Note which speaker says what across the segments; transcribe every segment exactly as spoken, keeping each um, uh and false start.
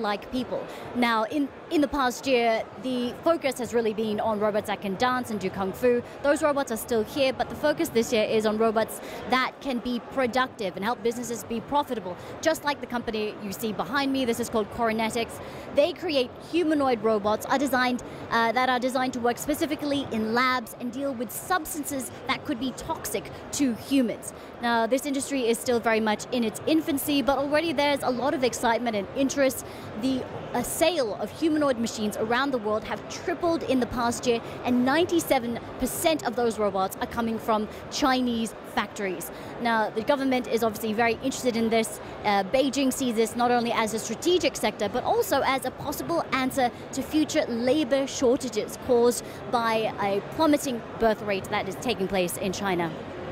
Speaker 1: like people. Now, in, in the past year, the focus has really been on robots that can dance and do kung fu. Those robots are still here, but the focus this year is on robots that can be productive and help businesses be profitable. Just like the company you see behind me, this is called Coronetics. They create humanoid robots are designed uh, that are designed to work specifically in labs and deal with substances that could be toxic to humans. Now, this industry is still very much in its infancy, but already there's a lot of excitement and interest. The uh, sale of humanoid machines around the world have tripled in the past year, and ninety-seven percent of those robots are coming from Chinese factories. Now, the government is obviously very interested in this. Uh, Beijing sees this not only as a strategic sector, but also as a possible answer to future labor shortages caused by a plummeting birth rate that is taking place in China.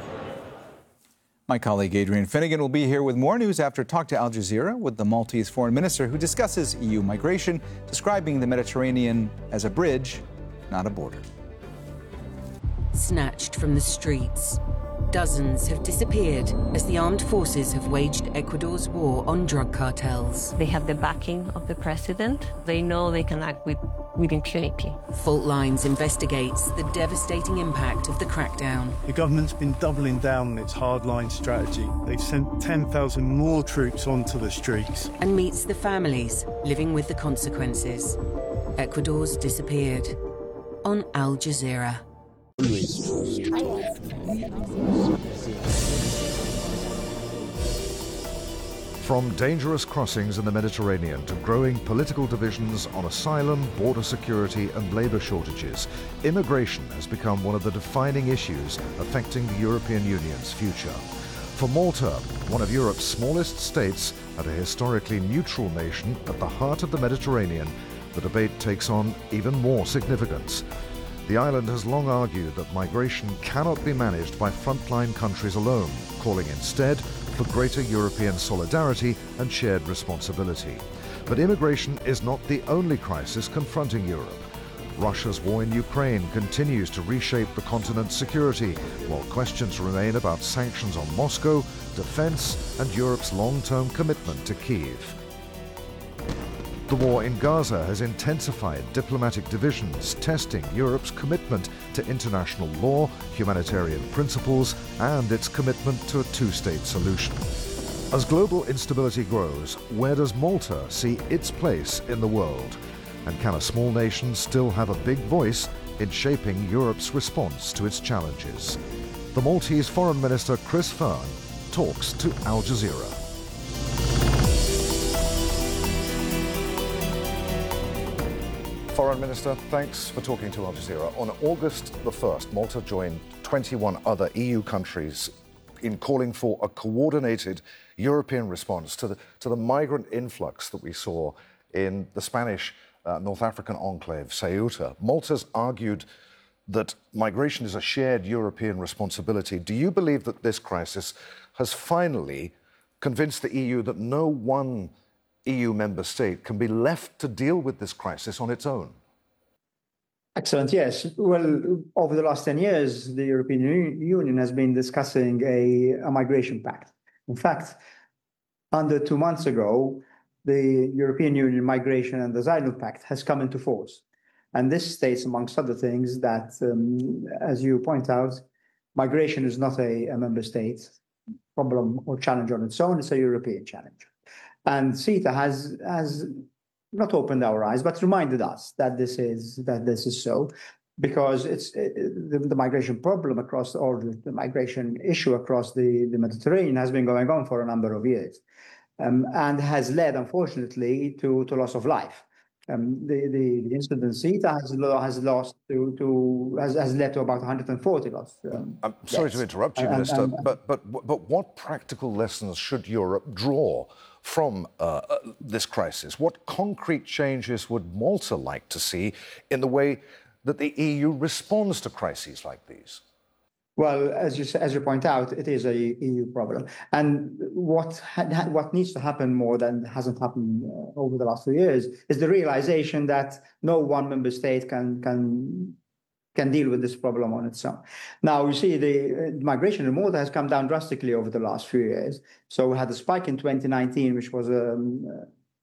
Speaker 2: My colleague Adrian Finnegan will be here with more news after talk to Al Jazeera with the Maltese foreign minister who discusses E U migration, describing the Mediterranean as a bridge, not a border.
Speaker 3: Snatched from the streets, dozens have disappeared as the armed forces have waged Ecuador's war on drug cartels.
Speaker 4: They have the backing of the president. They know they can act with, with impunity.
Speaker 3: Fault Lines investigates the devastating impact of the crackdown.
Speaker 5: The government's been doubling down on its hardline strategy. They've sent ten thousand more troops onto the streets.
Speaker 3: And meets the families living with the consequences. Ecuador's disappeared. On Al Jazeera.
Speaker 6: From dangerous crossings in the Mediterranean to growing political divisions on asylum, border security and labour shortages, immigration has become one of the defining issues affecting the European Union's future. For Malta, one of Europe's smallest states and a historically neutral nation at the heart of the Mediterranean, the debate takes on even more significance. The island has long argued that migration cannot be managed by frontline countries alone, calling instead for greater European solidarity and shared responsibility. But immigration is not the only crisis confronting Europe. Russia's war in Ukraine continues to reshape the continent's security, while questions remain about sanctions on Moscow, defense, and Europe's long-term commitment to Kyiv. The war in Gaza has intensified diplomatic divisions, testing Europe's commitment to international law, humanitarian principles, and its commitment to a two-state solution. As global instability grows, where does Malta see its place in the world? And can a small nation still have a big voice in shaping Europe's response to its challenges? The Maltese Foreign Minister Chris Fearn talks to Al Jazeera. Foreign Minister, thanks for talking to Al Jazeera. On August the first, Malta joined twenty-one other E U countries in calling for a coordinated European response to the, to the migrant influx that we saw in the Spanish uh, North African enclave, Ceuta. Malta's argued that migration is a shared European responsibility. Do you believe that this crisis has finally convinced the E U that no one E U member state can be left to deal with this crisis on its own?
Speaker 7: Excellent, yes. Well, over the last ten years, the European Union has been discussing a, a migration pact. In fact, under two months ago, the European Union Migration and Asylum Pact has come into force. And this states, amongst other things, that, um, as you point out, migration is not a, a member state problem or challenge on its own, it's a European challenge. And CETA has has not opened our eyes, but reminded us that this is that this is so, because it's it, the, the migration problem across, or the migration issue across the, the Mediterranean has been going on for a number of years, um, and has led, unfortunately, to, to loss of life. Um, the, the the incident in CETA has has lost to to has, has led to about one hundred forty lost. Um,
Speaker 6: I'm sorry
Speaker 7: deaths.
Speaker 6: to interrupt you,
Speaker 7: And-
Speaker 6: Minister,
Speaker 7: and-
Speaker 6: but but but what practical lessons should Europe draw from uh, uh, this crisis? What concrete changes would Malta like to see in the way that the E U responds to crises like these?
Speaker 7: Well, as you as you point out, it is a E U problem, and what ha what needs to happen more than hasn't happened uh, over the last few years is the realization that no one member state can can can deal with this problem on its own. Now, you see, the uh, migration in Malta has come down drastically over the last few years. So we had a spike in twenty nineteen, which was um, uh,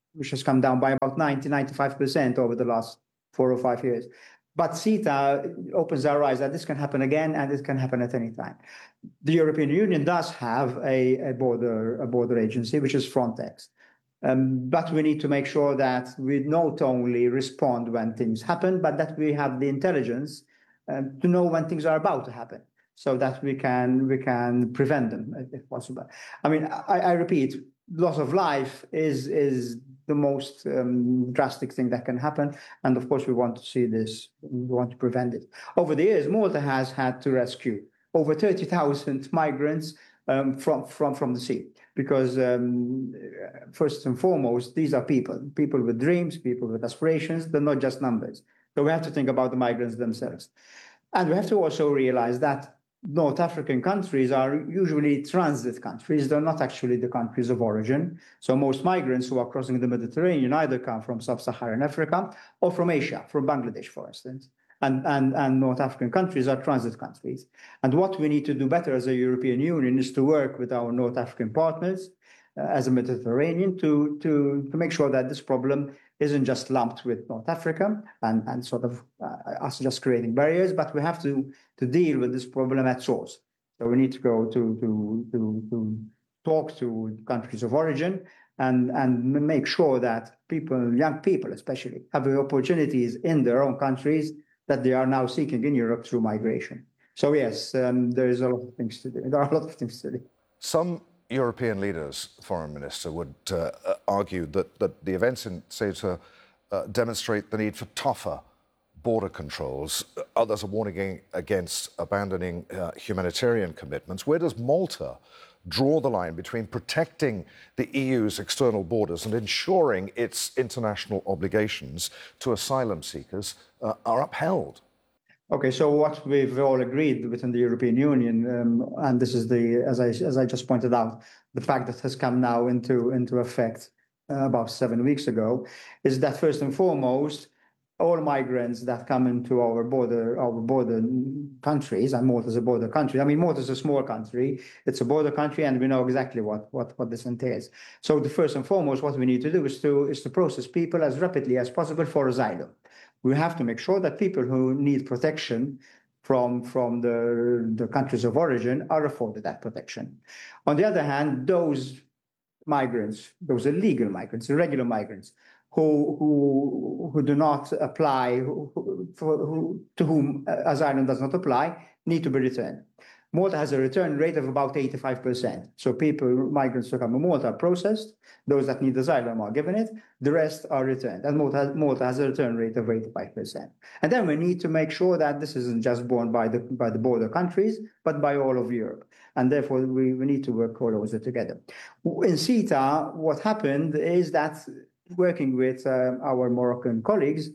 Speaker 7: which has come down by about ninety, ninety-five percent over the last four or five years. But CETA opens our eyes that this can happen again, and it can happen at any time. The European Union does have a, a border a border agency, which is Frontex. Um, but we need to make sure that we not only respond when things happen, but that we have the intelligence um, to know when things are about to happen, so that we can we can prevent them if possible. I mean, I, I repeat, loss of life is is the most um, drastic thing that can happen, and of course we want to see this. We want to prevent it. Over the years, Malta has had to rescue over thirty thousand migrants um, from from from the sea. Because um, first and foremost, these are people, people with dreams, people with aspirations. They're not just numbers. So we have to think about the migrants themselves. And we have to also realize that North African countries are usually transit countries. They're not actually the countries of origin. So most migrants who are crossing the Mediterranean either come from sub-Saharan Africa or from Asia, from Bangladesh, for instance. And, and, and North African countries are transit countries. And what we need to do better as a European Union is to work with our North African partners uh, as a Mediterranean to, to, to make sure that this problem isn't just lumped with North Africa and, and sort of uh, us just creating barriers, but we have to, to deal with this problem at source. So we need to go to, to, to, to talk to countries of origin and, and make sure that people, young people especially, have the opportunities in their own countries that they are now seeking in Europe through migration. So yes, um, there is a lot of things to do. There are a lot of things to do.
Speaker 6: Some European leaders, Foreign Minister, would uh, argue that, that the events in Ceuta uh, demonstrate the need for tougher border controls. Others are warning against abandoning uh, humanitarian commitments. Where does Malta draw the line between protecting the E U's external borders and ensuring its international obligations to asylum seekers uh, are upheld?
Speaker 7: Okay, so what we've all agreed within the European Union, um, and this is the, as I as I just pointed out, the fact that has come now into into effect uh, about seven weeks ago, is that first and foremost, all migrants that come into our border, our border countries, and Malta is a border country. I mean, Malta is a small country. It's a border country, and we know exactly what, what, what this entails. So the first and foremost, what we need to do is to, is to process people as rapidly as possible for asylum. We have to make sure that people who need protection from, from the, the countries of origin are afforded that protection. On the other hand, those migrants, those illegal migrants, irregular migrants, Who, who who do not apply, who, for, who, to whom asylum does not apply, need to be returned. Malta has a return rate of about eighty-five percent. So people, migrants who come to Malta are processed. Those that need asylum are given it. The rest are returned. And Malta has, Malta has a return rate of eighty-five percent. And then we need to make sure that this isn't just borne by the by the border countries, but by all of Europe. And therefore, we, we need to work closer together. In CETA, what happened is that working with uh, our Moroccan colleagues,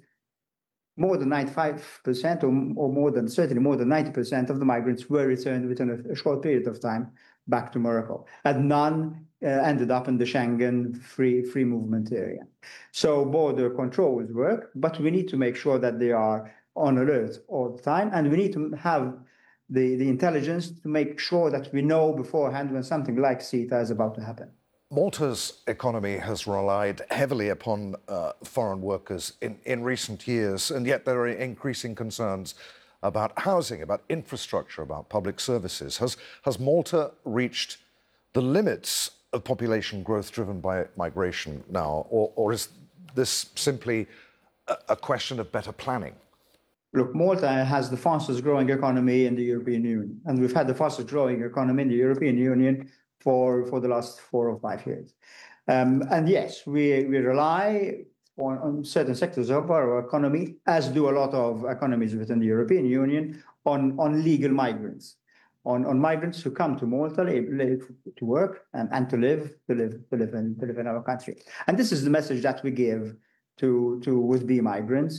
Speaker 7: more than ninety-five percent or, or more than, certainly more than ninety percent of the migrants were returned within a, a short period of time back to Morocco. And none uh, ended up in the Schengen free, free movement area. So border controls work, but we need to make sure that they are on alert all the time. And we need to have the, the intelligence to make sure that we know beforehand when something like CETA is about to happen.
Speaker 6: Malta's economy has relied heavily upon uh, foreign workers in, in recent years, and yet there are increasing concerns about housing, about infrastructure, about public services. Has, has Malta reached the limits of population growth driven by migration now, or, or is this simply a, a question of better planning?
Speaker 7: Look, Malta has the fastest growing economy in the European Union, and we've had the fastest growing economy in the European Union for, for the last four or five years. Um, and yes, we, we rely on, on certain sectors of our economy, as do a lot of economies within the European Union, on, on legal migrants, on, on migrants who come to Malta live, live, to work and, and to live, to live, to live in, to live in our country. And this is the message that we give to, to would-be migrants.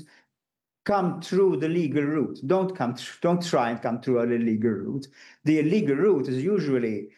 Speaker 7: Come through the legal route. Don't come. Don't try and come through an illegal route. The illegal route is usually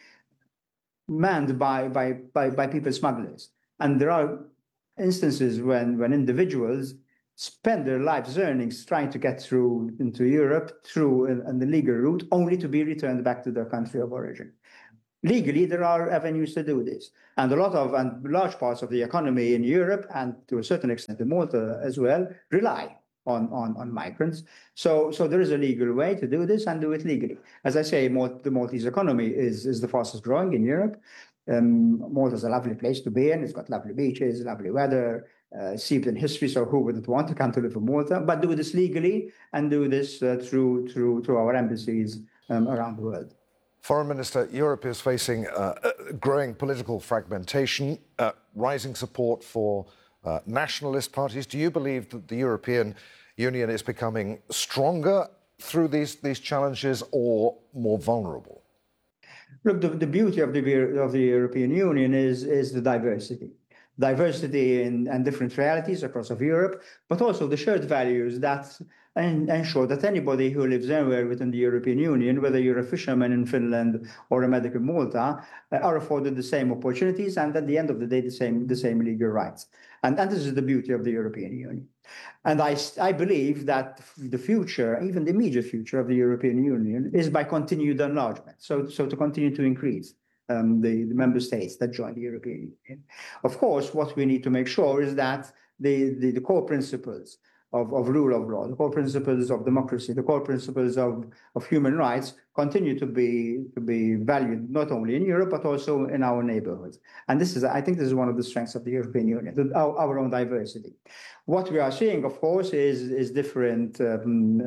Speaker 7: manned by, by, by, by people smugglers. And there are instances when, when individuals spend their life's earnings trying to get through into Europe through an, an illegal route, only to be returned back to their country of origin. legally, there are avenues to do this. And a lot of, and large parts of the economy in Europe, and to a certain extent in Malta as well, rely on, on, on migrants. So, so there is a legal way to do this and do it legally. As I say, Mal- the Maltese economy is, is the fastest growing in Europe. Um, Malta is a lovely place to be in. It's got lovely beaches, lovely weather, uh, steeped in history. So who wouldn't want to come to live in Malta? But do this legally and do this uh, through, through, through our embassies um, around the world.
Speaker 6: Foreign Minister, Europe is facing uh, growing political fragmentation, uh, rising support for uh, nationalist parties. Do you believe that the European Union is becoming stronger through these, these challenges or more vulnerable?
Speaker 7: Look, the, the beauty of the, of the European Union is, is the diversity. Diversity in, and different realities across of Europe, but also the shared values that and ensure that anybody who lives anywhere within the European Union, whether you're a fisherman in Finland or a medic in Malta, uh, are afforded the same opportunities and at the end of the day, the same, the same legal rights. And, and this is the beauty of the European Union. And I, I believe that the future, even the immediate future of the European Union, is by continued enlargement. So, so to continue to increase um, the, the member states that join the European Union. Of course, what we need to make sure is that the, the, the core principles Of, of rule of law, the core principles of democracy, the core principles of, of human rights continue to be to be valued not only in Europe but also in our neighborhoods. And this is, I think, this is one of the strengths of the European Union, the, our, our own diversity. What we are seeing, of course, is is different. Um,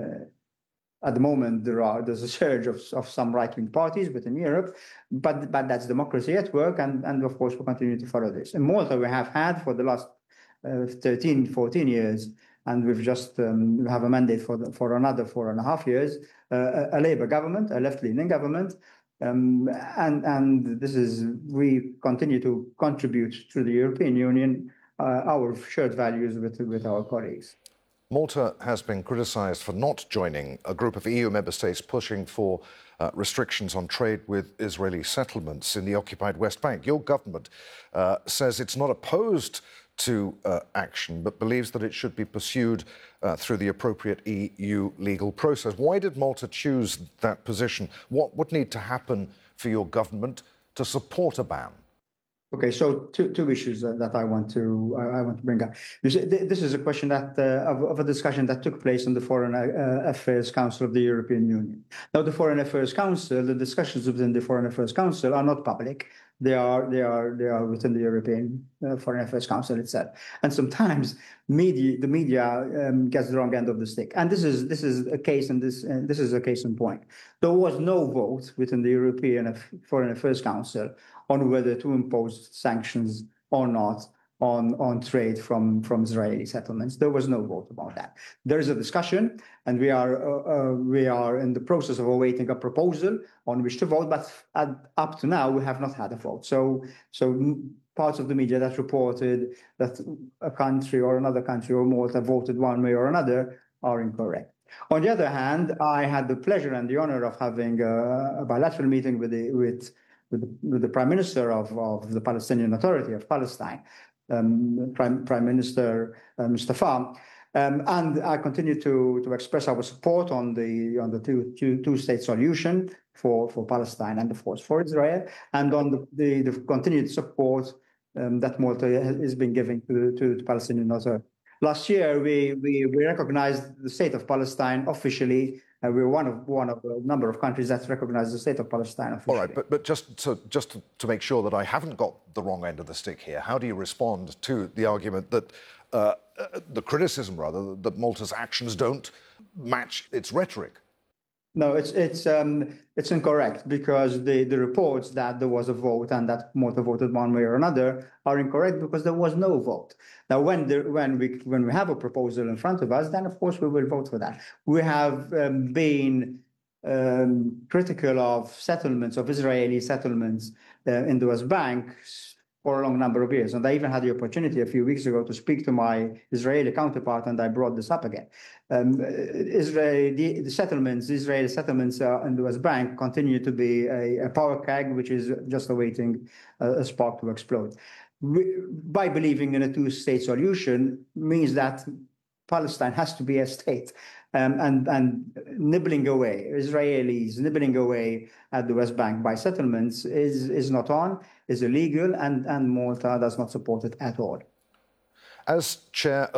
Speaker 7: uh, at the moment, there are there's a surge of, of some right-wing parties within Europe, but but that's democracy at work, and and of course we continue to follow this. In Malta, we have had for the last uh, thirteen, fourteen years. And we've just um, we have a mandate for the, for another four and a half years, uh, a, a Labour government, a left-leaning government, um, and and this is we continue to contribute to the European Union uh, our shared values with with our colleagues.
Speaker 6: Malta has been criticised for not joining a group of E U member states pushing for uh, restrictions on trade with Israeli settlements in the occupied West Bank. Your government uh, says it's not opposed to uh, action, but believes that it should be pursued uh, through the appropriate E U legal process. Why did Malta choose that position? What would need to happen for your government to support a ban?
Speaker 7: Okay, so two two issues that I want to I want to bring up. This is a question that uh, of, of a discussion that took place in the Foreign uh, Affairs Council of the European Union. Now, the Foreign Affairs Council, the discussions within the Foreign Affairs Council are not public. They are they are they are within the European uh, Foreign Affairs Council itself. And sometimes media the media um, gets the wrong end of the stick. And this is this is a case and this uh, this is a case in point. There was no vote within the European Foreign Affairs Council on whether to impose sanctions or not on, on trade from, from Israeli settlements. There was no vote about that. There is a discussion, and we are uh, uh, we are in the process of awaiting a proposal on which to vote. But at, up to now, we have not had a vote. So so parts of the media that reported that a country or another country or Malta voted one way or another are incorrect. On the other hand, I had the pleasure and the honor of having a, a bilateral meeting with the with with the, with the Prime Minister of, of the Palestinian Authority of Palestine, um, Prime, Prime Minister uh, Mustafa, um, and I continue to, to express our support on the on the two, two, two-state solution for, for Palestine and, of course, for Israel, and on the, the, the continued support um, that Malta has been giving to, to the Palestinian Authority. Last year, we, we, we recognized the state of Palestine officially. Uh, we're one of one of a number of countries that recognize the state of Palestine officially.
Speaker 6: All right, but, but just, to, just to, to make sure that I haven't got the wrong end of the stick here, how do you respond to the argument that, uh, uh, the criticism rather, that Malta's actions don't match its rhetoric?
Speaker 7: No, it's it's um, it's incorrect, because the, the reports that there was a vote and that Malta voted one way or another are incorrect, because there was no vote. Now, when the, when we when we have a proposal in front of us, then of course we will vote for that. We have um, been um, critical of settlements, of Israeli settlements uh, in the West Bank for a long number of years. And I even had the opportunity a few weeks ago to speak to my Israeli counterpart, and I brought this up again. Um, Israel, the, the settlements, Israeli settlements uh, in the West Bank continue to be a, a power keg, which is just awaiting a, a spark to explode. We, by believing in a two-state solution means that Palestine has to be a state. um, and, and nibbling away, Israelis nibbling away at the West Bank by settlements is, is not on, is illegal, and, and Malta does not support it at all.
Speaker 6: As chair